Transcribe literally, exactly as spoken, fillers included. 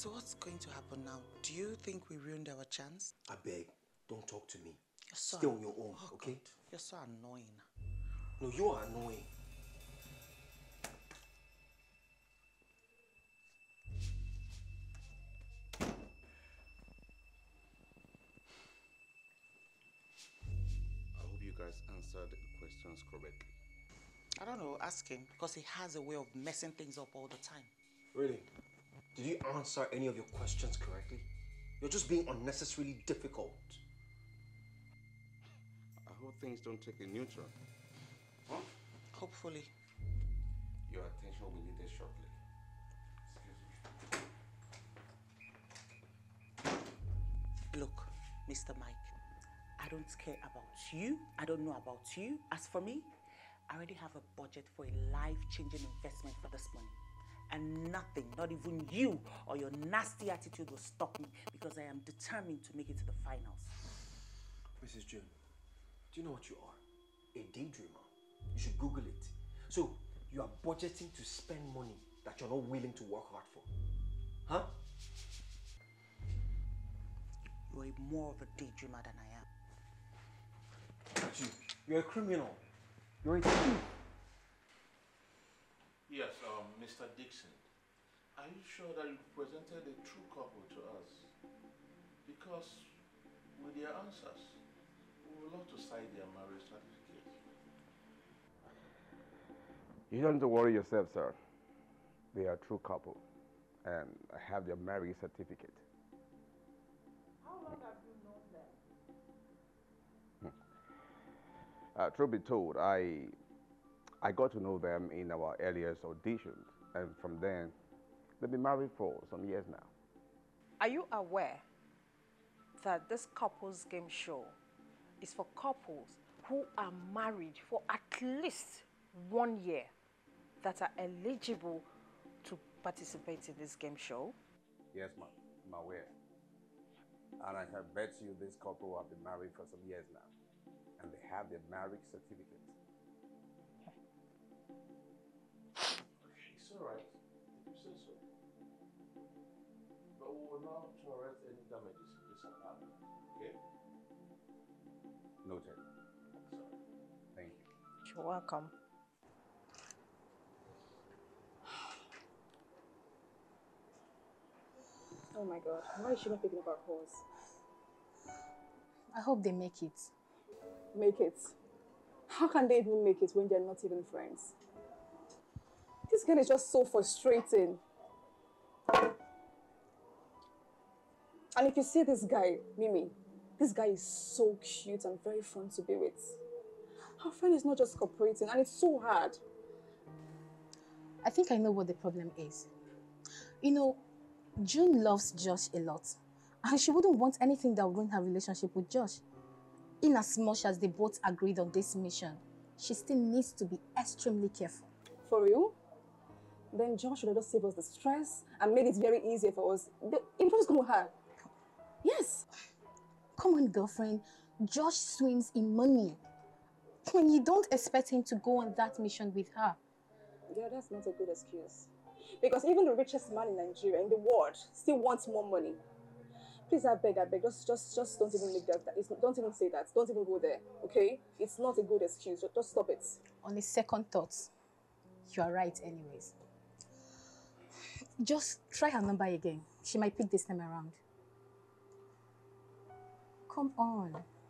So what's going to happen now? Do you think we ruined our chance? I beg, don't talk to me. You're so Stay on your own, oh okay? God, you're so annoying. No, you are annoying. I hope you guys answered the questions correctly. I don't know, ask him, because he has a way of messing things up all the time. Really? Did you answer any of your questions correctly? You're just being unnecessarily difficult. I hope things don't take a new turn. Huh? Hopefully. Your attention will be needed shortly. Excuse me. Look, Mister Mike, I don't care about you. I don't know about you. As for me, I already have a budget for a life-changing investment for this money. And nothing, not even you or your nasty attitude will stop me because I am determined to make it to the finals. Missus June, do you know what you are? A daydreamer. You should Google it. So, you are budgeting to spend money that you're not willing to work hard for. Huh? You are more of a daydreamer than I am. You, you're a criminal. You're a thief. Yes, um, Mister Dixon, are you sure that you presented a true couple to us? Because with their answers, we would love to sign their marriage certificate. You don't have to worry yourself, sir. They are a true couple, and I have their marriage certificate. How long have you known them? Hmm. Uh, truth be told, I I got to know them in our earliest auditions, and from then, they've been married for some years now. Are you aware that this couples game show is for couples who are married for at least one year that are eligible to participate in this game show? Yes, ma'am. I'm aware. And I can bet you this couple have been married for some years now, and they have their marriage certificate. It's all right, if you say so. But we will not tolerate any damages in this apartment, okay? Noted. Sorry. Thank you. You're welcome. Oh my God, why is she not picking up our calls? I hope they make it. Make it? How can they even make it when they're not even friends? This girl is just so frustrating. And if you see this guy, Mimi, this guy is so cute and very fun to be with. Her friend is not just cooperating, and it's so hard. I think I know what the problem is. You know, June loves Josh a lot, and she wouldn't want anything that would ruin her relationship with Josh. In as much as they both agreed on this mission, she still needs to be extremely careful. For real? Then Josh should have just saved us the stress and made it very easy for us. It was going to her. Yes. Come on, girlfriend. Josh swims in money. When you don't expect him to go on that mission with her. Yeah, that's not a good excuse. Because even the richest man in Nigeria, in the world, still wants more money. Please, I beg, I beg, just, just, just don't even make that. It's, don't even say that. Don't even go there, okay? It's not a good excuse. Just, just stop it. On a second thought, you are right anyways. Just try her number again. She might pick this time around. Come on.